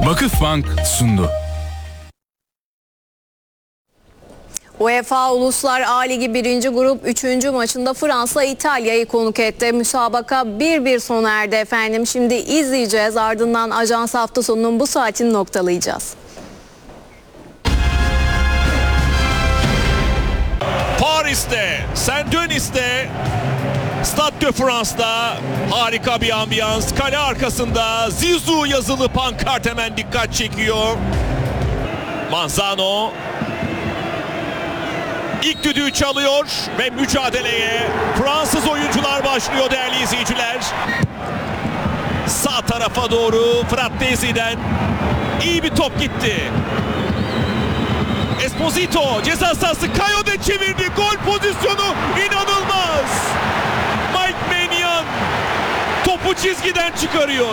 Vakıfbank sundu. UEFA Uluslar A Ligi 1. Grup 3. maçında Fransa İtalya'yı konuk etti. Müsabaka 1-1 sona erdi efendim. Şimdi izleyeceğiz, ardından Ajans hafta sonunun bu saatini noktalayacağız. Paris'te, Saint-Denis'te, Stade de France'da harika bir ambiyans. Kale arkasında Zizou yazılı pankart hemen dikkat çekiyor. Manzano ilk düdüğü çalıyor ve mücadeleye Fransız oyuncular başlıyor değerli izleyiciler. Sağ tarafa doğru Frattesi'den iyi bir top gitti. Esposito ceza sahası, Kayode çevirdi, gol pozisyonu inanılmaz. Mike Maignan topu çizgiden çıkarıyor.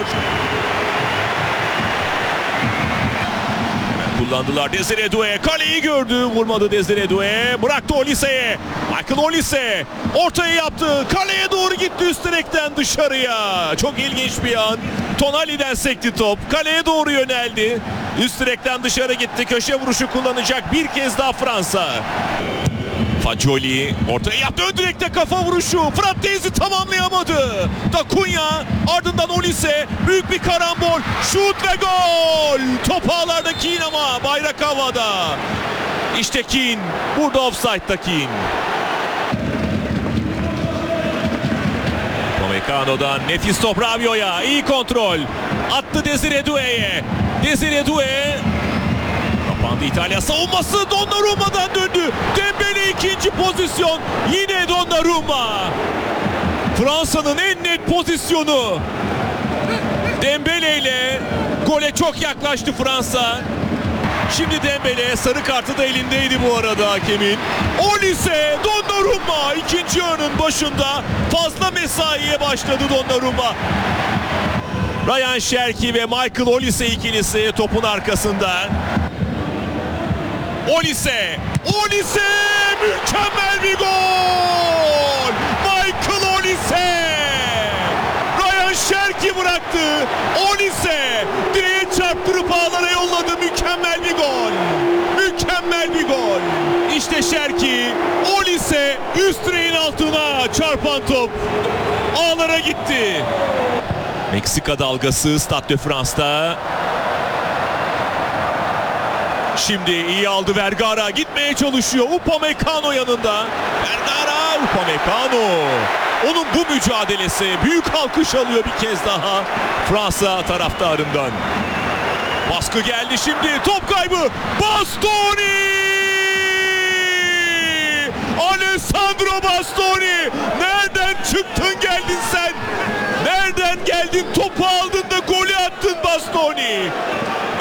Kullandılar Desire Doué, kaleyi gördü, vurmadı Desire Doué, bıraktı Olise'ye. Michael Olise ortaya yaptı, kaleye doğru gitti, üst direkten dışarıya. Çok ilginç bir an. Tonali'den sekti top, kaleye doğru yöneldi. Üst direkten dışarı gitti, köşe vuruşu kullanacak bir kez daha Fransa. Fagioli ortaya yaptı, ön direkte kafa vuruşu, Frattesi tamamlayamadı. Dacunya, ardından Olise, büyük bir karambol, şut ve gol. Top ağlarda Keane ama bayrak havada. İşte Keane, burada offside'da Keane. Upamecano'dan nefis top Rabiot'a, iyi kontrol. Attı Desire Doué'ye. Desire Doué. Kapandı İtalya savunması, Donnarumma'dan döndü. Dembele ikinci pozisyon. Yine Donnarumma. Fransa'nın en net pozisyonu. Dembele ile gole çok yaklaştı Fransa. Şimdi Dembele, sarı kartı da elindeydi bu arada hakemin. Olise, Donnarumma ikinci yarının başında fazla mesaiye başladı Donnarumma. Ryan Cherki ve Michael Olise ikilisi topun arkasında. Olise mükemmel bir gol. Michael Olise. Ryan Cherki bıraktı. Olise direğe çarptırıp ağlara yolladı. Mükemmel bir gol. Mükemmel bir gol. İşte Cherki, Olise üst direğin altına çarpan top ağlara gitti. Meksika dalgası Stade de France'da. Şimdi iyi aldı Vergara, gitmeye çalışıyor. Upamecano yanında. Vergara, Upamecano. Onun bu mücadelesi büyük alkış alıyor bir kez daha Fransa taraftarından. Baskı geldi şimdi, top kaybı. Bastoni! Alessandro Bastoni! Nereden çıktın geldin sen? Nereden geldin, topu aldın da golü attın Bastoni?